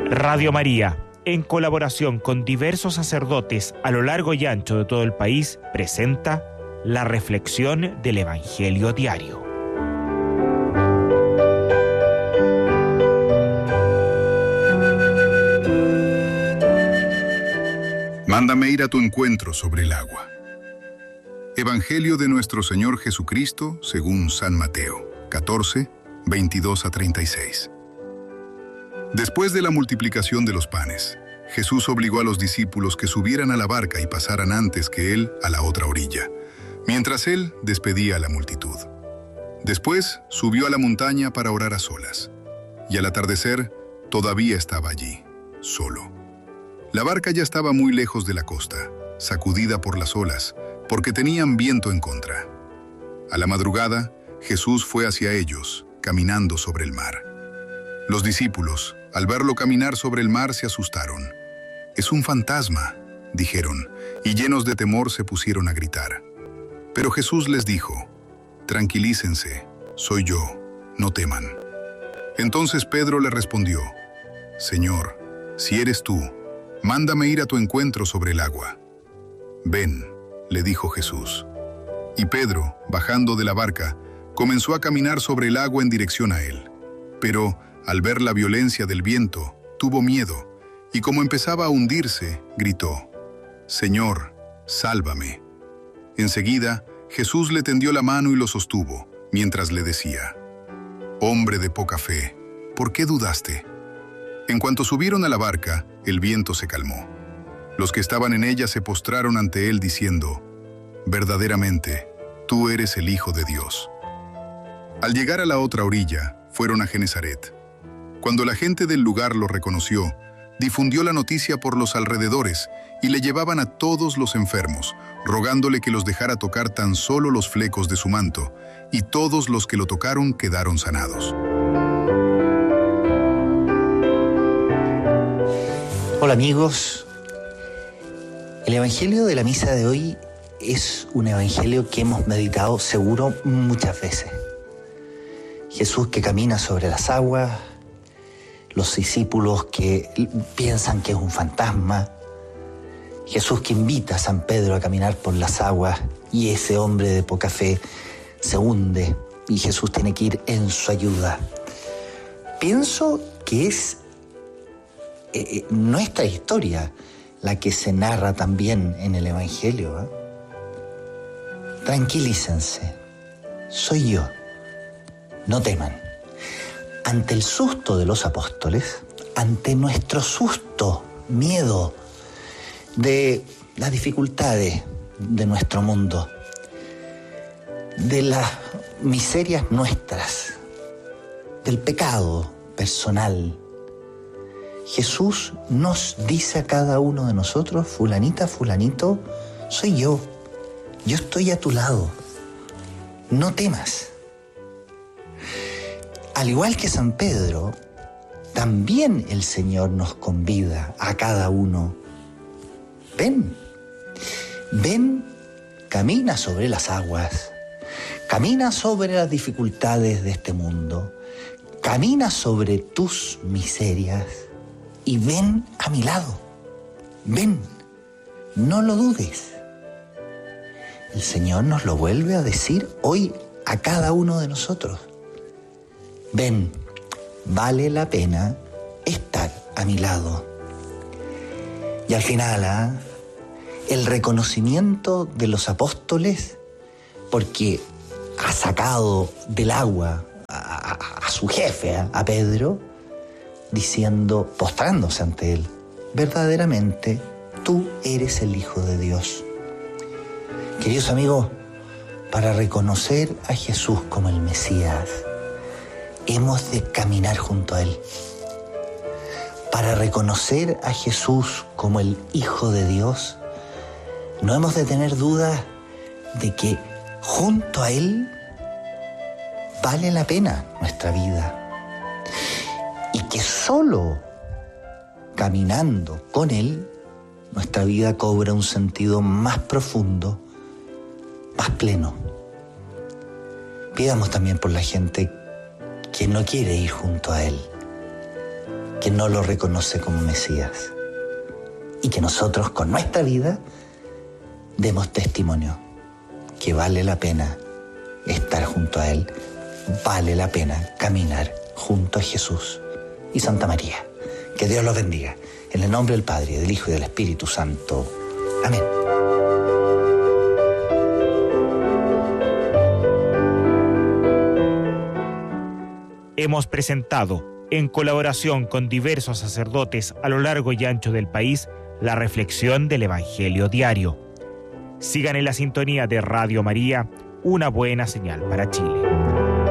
Radio María, en colaboración con diversos sacerdotes a lo largo y ancho de todo el país, presenta la reflexión del Evangelio diario. Mándame ir a tu encuentro sobre el agua. Evangelio de nuestro Señor Jesucristo según San Mateo, 14, 22 a 36. Después de la multiplicación de los panes, Jesús obligó a los discípulos que subieran a la barca y pasaran antes que él a la otra orilla, mientras él despedía a la multitud. Después subió a la montaña para orar a solas, y al atardecer todavía estaba allí, solo. La barca ya estaba muy lejos de la costa, sacudida por las olas, porque tenían viento en contra. A la madrugada, Jesús fue hacia ellos, caminando sobre el mar. Los discípulos, al verlo caminar sobre el mar, se asustaron. «Es un fantasma», dijeron, y llenos de temor se pusieron a gritar. Pero Jesús les dijo: «Tranquilícense, soy yo, no teman». Entonces Pedro le respondió: «Señor, si eres tú, mándame ir a tu encuentro sobre el agua». «Ven», le dijo Jesús. Y Pedro, bajando de la barca, comenzó a caminar sobre el agua en dirección a él. Pero, al ver la violencia del viento, tuvo miedo, y como empezaba a hundirse, gritó: «Señor, sálvame». Enseguida, Jesús le tendió la mano y lo sostuvo, mientras le decía: «Hombre de poca fe, ¿por qué dudaste?». En cuanto subieron a la barca, el viento se calmó. Los que estaban en ella se postraron ante él diciendo: «Verdaderamente, tú eres el Hijo de Dios». Al llegar a la otra orilla, fueron a Genesaret. Cuando la gente del lugar lo reconoció, difundió la noticia por los alrededores y le llevaban a todos los enfermos, rogándole que los dejara tocar tan solo los flecos de su manto, y todos los que lo tocaron quedaron sanados. Hola amigos, el Evangelio de la misa de hoy es un Evangelio que hemos meditado seguro muchas veces. Jesús que camina sobre las aguas, los discípulos que piensan que es un fantasma, Jesús que invita a San Pedro a caminar por las aguas y ese hombre de poca fe se hunde y Jesús tiene que ir en su ayuda. Pienso que es nuestra historia la que se narra también en el Evangelio, ¿eh? Tranquilícense, soy yo, no teman. Ante el susto de los apóstoles, ante nuestro susto, miedo de las dificultades de nuestro mundo, de las miserias nuestras, del pecado personal, Jesús nos dice a cada uno de nosotros: fulanita, fulanito, soy yo estoy a tu lado, no temas. Al igual que San Pedro, también el Señor nos convida a cada uno: ven, camina sobre las aguas, camina sobre las dificultades de este mundo, camina sobre tus miserias y ven a mi lado, ven, no lo dudes. El Señor nos lo vuelve a decir hoy a cada uno de nosotros: ven, vale la pena estar a mi lado. Y al final, el reconocimiento de los apóstoles, porque ha sacado del agua a su jefe, a Pedro, diciendo, postrándose ante él: verdaderamente tú eres el Hijo de Dios. Queridos amigos, para reconocer a Jesús como el Mesías, hemos de caminar junto a Él. Para reconocer a Jesús como el Hijo de Dios, no hemos de tener dudas de que junto a Él vale la pena nuestra vida. Y que solo caminando con Él, nuestra vida cobra un sentido más profundo, más pleno. Pidamos también por la gente que no quiere ir junto a Él. que no lo reconoce como Mesías. Y que nosotros con nuestra vida demos testimonio que vale la pena estar junto a Él, vale la pena caminar junto a Jesús y Santa María. Que Dios los bendiga. En el nombre del Padre, del Hijo y del Espíritu Santo. Amén. Hemos presentado, en colaboración con diversos sacerdotes a lo largo y ancho del país, la reflexión del Evangelio diario. Sigan en la sintonía de Radio María, una buena señal para Chile.